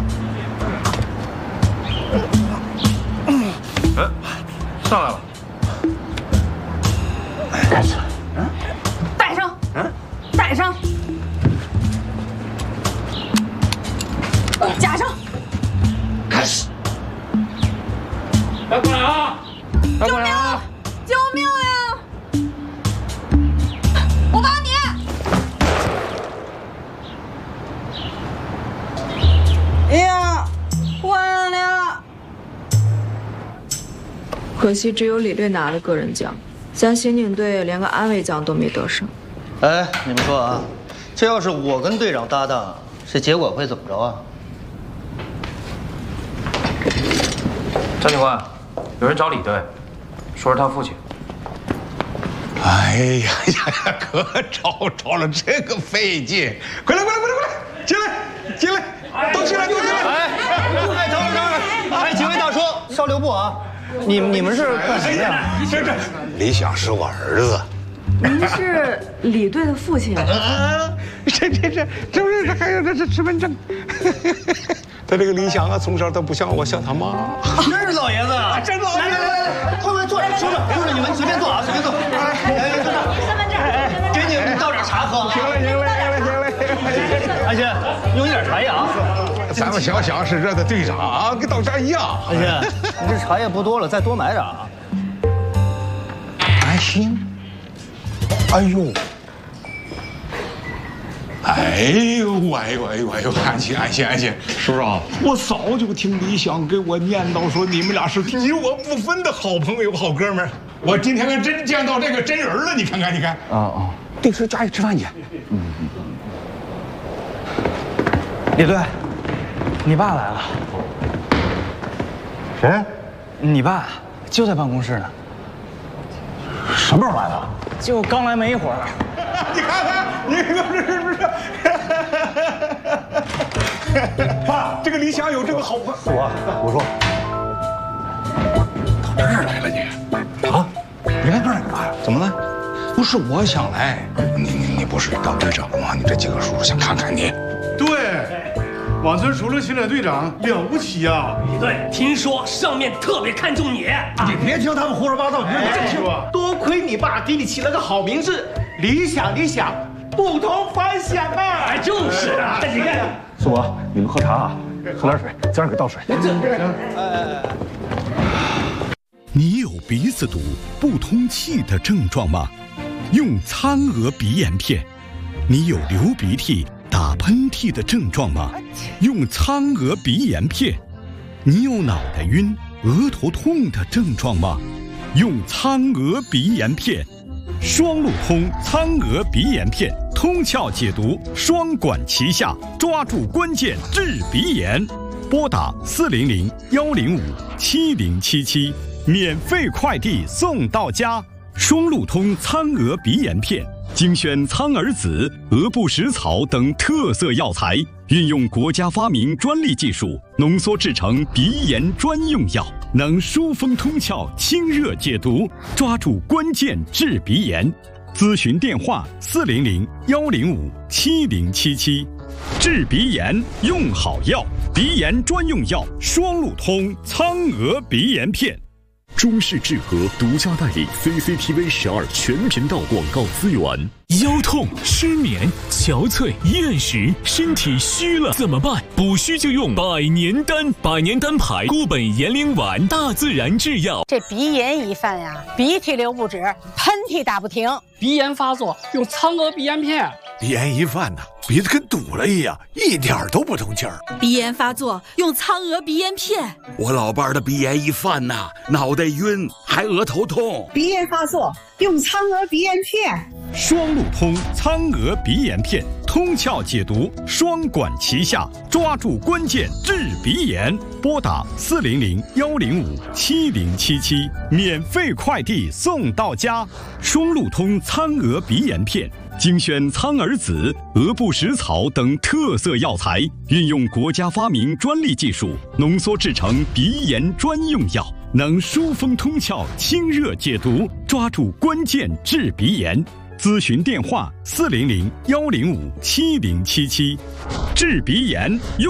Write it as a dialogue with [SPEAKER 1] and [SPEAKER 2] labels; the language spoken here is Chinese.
[SPEAKER 1] 上来了。
[SPEAKER 2] 开始。
[SPEAKER 3] 带上。带上。加上。
[SPEAKER 2] 开始。
[SPEAKER 1] 快过来啊！快过来啊！
[SPEAKER 3] 救命呀！我帮你。哎呀，完了！
[SPEAKER 4] 可惜只有李队拿了个人奖，咱刑警队连个安慰奖都没得上。
[SPEAKER 5] 哎，你们说啊，这要是我跟队长搭档，这结果会怎么着啊？
[SPEAKER 1] 张警官，有人找李队，说是他父亲。
[SPEAKER 6] 哎呀呀，可找了这个费劲！快来，进来，都进来！
[SPEAKER 5] 哎，等会儿！哎，几位大叔，稍留步啊！你们是干什么呀？
[SPEAKER 6] 这，李想是我儿子。
[SPEAKER 4] 您是李队的父亲？
[SPEAKER 6] 这还有这身份证。他这个李想啊，从小他不像我，像他妈。
[SPEAKER 5] 真是老爷子啊！
[SPEAKER 6] 真老爷子！
[SPEAKER 5] 来，快坐，叔叔，你们随便坐啊，随便坐。
[SPEAKER 3] 身份证，
[SPEAKER 5] 给你们倒点茶喝。
[SPEAKER 6] 行了。
[SPEAKER 5] 安心，用一点茶叶啊。
[SPEAKER 6] 咱们小乡是这的队长啊，跟倒茶一样。
[SPEAKER 5] 安心，你这茶叶不多了，再多买点啊。
[SPEAKER 6] 安心。哎呦，安心，叔叔，我早就听李想给我念叨说你们俩是你我不分的好朋友、好哥们儿。我今天还真见到这个真人了，你看。啊，对，是家里吃饭去。
[SPEAKER 5] 李队，你爸来了。
[SPEAKER 6] 谁？
[SPEAKER 5] 你爸就在办公室呢。
[SPEAKER 6] 什么时候来的？
[SPEAKER 5] 就刚来没一会儿。
[SPEAKER 6] 你看看，你是不是？爸，这个李想有这个好朋友。我说，到这儿来了你？啊？你来这儿干嘛呀？怎么了？不是我想来，你不是当队长吗？你这几个叔叔想看看你。
[SPEAKER 7] 对，往村除了巡逻队长了不起呀！
[SPEAKER 8] 对，听说上面特别看重你。
[SPEAKER 2] 你别听他们胡说八道，你
[SPEAKER 7] 这么说，
[SPEAKER 2] 多亏你爸给你起了个好名字，理想，不同凡响啊！
[SPEAKER 8] 就是啊，你看，
[SPEAKER 2] 苏博，你们喝茶啊，喝点水，今儿给倒水。
[SPEAKER 9] 你有鼻子堵、不通气的症状吗？用苍娥鼻炎片。你有流鼻涕、打喷嚏的症状吗？用苍娥鼻炎片。你有脑袋晕、额头痛的症状吗？用苍娥鼻炎片。双路通苍娥鼻炎片，通窍解毒，双管齐下，抓住关键治鼻炎。拨打400-105-7077，免费快递送到家。双路通苍娥鼻炎片，精选苍耳子、鹅不食草等特色药材，运用国家发明专利技术，浓缩制成鼻炎专用药，能疏风通窍、清热解毒，抓住关键治鼻炎。咨询电话400-105-7077。治鼻炎用好药，鼻炎专用药双路通苍娥鼻炎片。
[SPEAKER 10] 中视智和独家代理 CCTV12全频道广告资源。
[SPEAKER 11] 腰痛、失眠、憔悴、厌食，身体虚了怎么办？补虚就用百年丹牌固本延龄丸，大自然制药。
[SPEAKER 12] 这鼻炎一犯呀，鼻涕流不止，喷嚏打不停。
[SPEAKER 13] 鼻炎发作用苍娥鼻炎片。
[SPEAKER 14] 鼻炎一犯呢，鼻子跟堵了一样，一点都不通气儿。
[SPEAKER 15] 鼻炎发作用苍娥鼻炎片。
[SPEAKER 14] 我老伴儿的鼻炎一犯呐，脑袋晕，还额头痛。
[SPEAKER 16] 鼻炎发作用苍娥鼻炎片。
[SPEAKER 9] 双路通苍娥鼻炎片，通窍解毒，双管齐下，抓住关键治鼻炎。拨打400-105-7077，免费快递送到家。双路通苍娥鼻炎片。精选苍耳子、鹅不食草等特色药材，运用国家发明专利技术，浓缩制成鼻炎专用药，能疏风通窍、清热解毒，抓住关键治鼻炎。咨询电话400-105-7077。治鼻炎用